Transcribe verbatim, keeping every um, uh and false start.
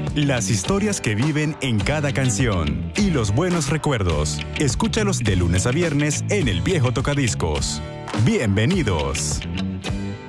Las historias que viven en cada canción y los buenos recuerdos. Escúchalos de lunes a viernes en El Viejo Tocadiscos. Bienvenidos.